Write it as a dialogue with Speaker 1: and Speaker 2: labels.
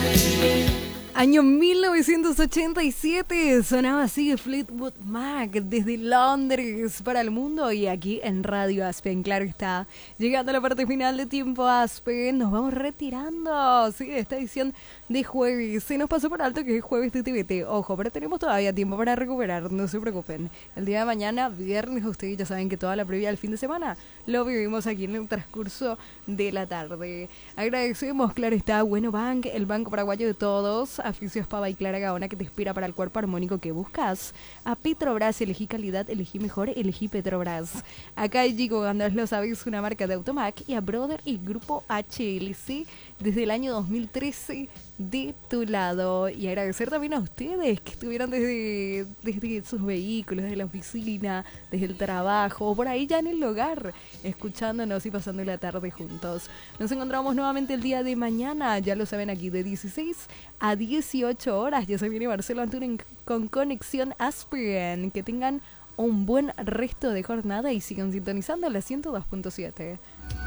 Speaker 1: Año 1987 sonaba así Fleetwood Mac desde Londres para el mundo y aquí en Radio Aspen, claro está. Llegando a la parte final de Tiempo Aspen, nos vamos retirando, sí, de esta edición de jueves. Se nos pasó por alto que es jueves de TVT, ojo, pero tenemos todavía tiempo para recuperar, no se preocupen. El día de mañana, viernes, ustedes ya saben que toda la previa del fin de semana lo vivimos aquí en el transcurso de la tarde. Agradecemos, claro está, Bueno Bank, el banco paraguayo de todos, Aficios Pava y Clara Gaona que te inspira para el cuerpo armónico que buscas. A Petrobras, elegí calidad, elegí mejor, elegí Petrobras. Acá Gigo Gandás lo sabes, una marca de Automac. Y a Brother y Grupo HLC desde el año 2013 de tu lado. Y agradecer también a ustedes que estuvieron desde sus vehículos, desde la oficina, desde el trabajo, o por ahí ya en el hogar, escuchándonos y pasando la tarde juntos. Nos encontramos nuevamente el día de mañana, ya lo saben, aquí de 16 a 18 horas. Ya se viene Marcelo Antunen con Conexión Aspen. Que tengan un buen resto de jornada y sigan sintonizando la 102.7.